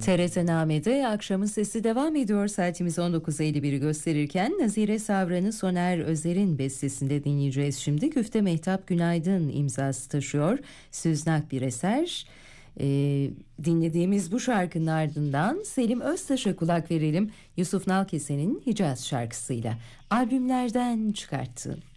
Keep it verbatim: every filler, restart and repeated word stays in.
T R T Name'de akşamın sesi devam ediyor. Saatimiz on dokuz elli biri gösterirken Nazire Savran'ı Soner Özer'in bestesinde dinleyeceğiz şimdi. Güfte Mehtap Günaydın imzası taşıyor. Süznak bir eser. Ee, dinlediğimiz bu şarkının ardından Selim Öztaş'a kulak verelim. Yusuf Nalkese'nin Hicaz şarkısıyla albümlerden çıkarttığım.